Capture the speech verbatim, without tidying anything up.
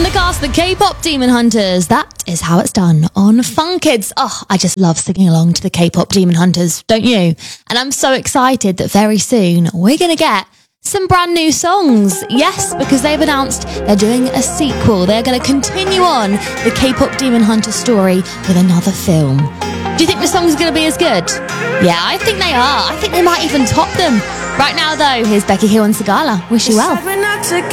the cast, the K-pop Demon Hunters. That is how it's done on Fun Kids. Oh, I just love singing along to the K-pop Demon Hunters, don't you? And I'm so excited that very soon we're going to get some brand new songs. Yes, because they've announced they're doing a sequel. They're going to continue on the K-pop Demon Hunter story with another film. Do you think the songs are going to be as good? Yeah, I think they are. I think they might even top them. Right now, though, here's Becky Hill and Sigala. Wish you well.